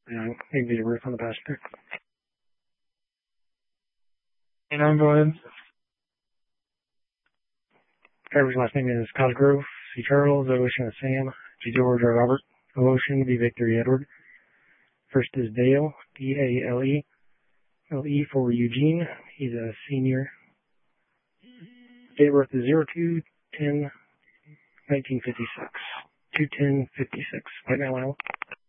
Maybe the roof on the passenger. And I'm going. Driver's last name is Cosgrove, C. Charles, O. Ocean Sam, G. George, R. Robert, O. Ocean, V. Victory Edward. First is Dale, D-A-L-E, L-E for Eugene. He's a senior. Date of birth is 02/10/1956. 2/10/56. Right now, Iowa.